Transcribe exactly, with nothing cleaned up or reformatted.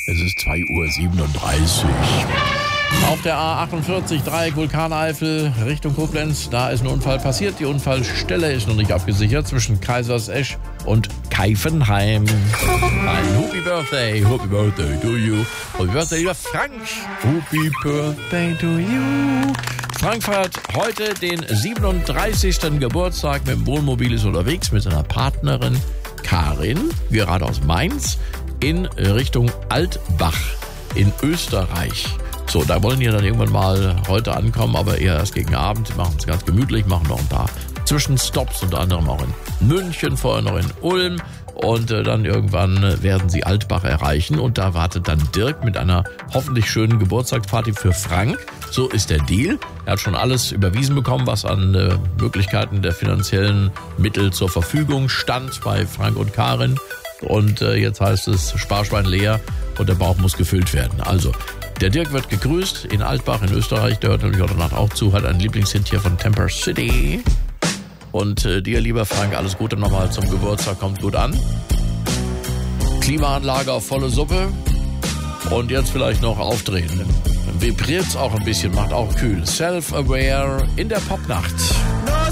Es ist zwei Uhr siebenunddreißig. Auf der A achtundvierzig, Dreieck Vulkaneifel, Richtung Koblenz, da ist ein Unfall passiert. Die Unfallstelle ist noch nicht abgesichert zwischen Kaisersesch und Keifenheim. Ein Happy Birthday, Happy Birthday to you. Happy Birthday, lieber Frank. Happy Birthday to you. Frank feiert heute den siebenunddreißigsten Geburtstag mit dem Wohnmobil, ist unterwegs mit seiner Partnerin Karin, gerade aus Mainz, in Richtung Altbach in Österreich. So, da wollen die dann irgendwann mal heute ankommen, aber eher erst gegen Abend. Sie machen es ganz gemütlich, machen noch ein paar Zwischenstops, unter anderem auch in München, vorher noch in Ulm. Und äh, dann irgendwann werden sie Altbach erreichen. Und da wartet dann Dirk mit einer hoffentlich schönen Geburtstagsparty für Frank. So ist der Deal. Er hat schon alles überwiesen bekommen, was an äh, Möglichkeiten der finanziellen Mittel zur Verfügung stand bei Frank und Karin. Und äh, jetzt heißt es Sparschwein leer und der Bauch muss gefüllt werden. Also, der Dirk wird gegrüßt in Altbach in Österreich. Der hört natürlich heute Nacht auch zu, hat einen Lieblingshit hier von Temper City. Und äh, dir, lieber Frank, alles Gute nochmal zum Geburtstag, kommt gut an. Klimaanlage auf volle Suppe. Und jetzt vielleicht noch aufdrehen. Vibriert's auch ein bisschen, macht auch kühl. Self-aware in der Popnacht.